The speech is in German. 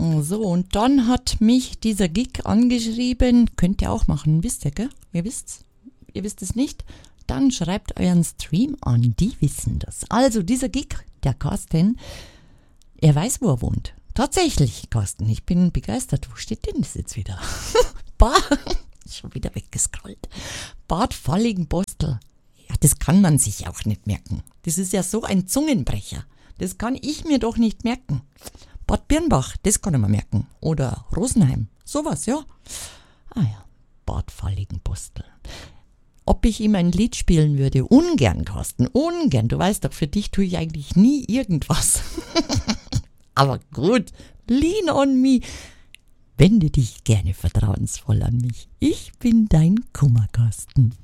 So, und dann hat mich dieser Gig angeschrieben, könnt ihr auch machen, wisst ihr, gell? Ihr wisst es nicht? Dann schreibt euren Stream an, die wissen das. Also dieser Gig, der Carsten, er weiß, wo er wohnt. Tatsächlich, Carsten, ich bin begeistert. Wo steht denn das jetzt wieder? Schon wieder weggescrollt. Bad Fallingbostel. Ja, das kann man sich auch nicht merken. Das ist ja so ein Zungenbrecher. Das kann ich mir doch nicht merken. Bad Birnbach, das kann ich mir merken. Oder Rosenheim, sowas, ja. Ah ja, Bad Fallingbostel. Ob ich ihm ein Lied spielen würde? Ungern, Carsten, ungern. Du weißt doch, für dich tue ich eigentlich nie irgendwas. Aber gut, lean on me. Wende dich gerne vertrauensvoll an mich. Ich bin dein Kummerkasten.